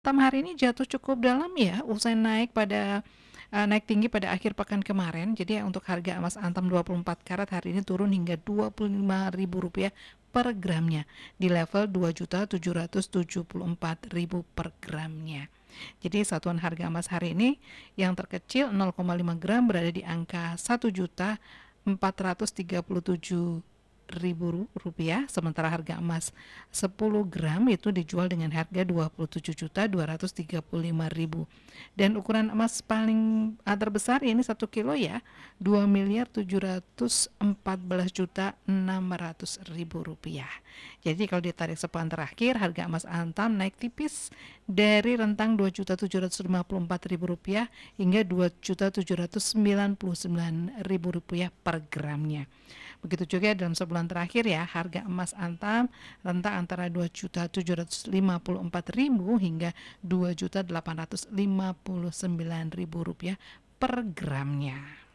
Hari ini jatuh cukup dalam ya, usai naik tinggi pada akhir pekan kemarin. Jadi untuk harga emas antam 24 karat hari ini turun hingga Rp25.000 per gramnya di level 2.774.000 per gramnya. Jadi satuan harga emas hari ini yang terkecil 0,5 gram berada di angka 1.437.000 rupiah, sementara harga emas 10 gram itu dijual dengan harga 27.235.000. Dan ukuran emas paling terbesar ini 1 kilo ya, 2.714.600.000 rupiah. Jadi kalau ditarik sepekan terakhir, harga emas antam naik tipis dari rentang 2.754.000 rupiah hingga 2.799.000 rupiah per gramnya. Begitu juga dalam sebulan terakhir ya, harga emas antam rentang antara 2.754.000 hingga 2.859.000 rupiah per gramnya.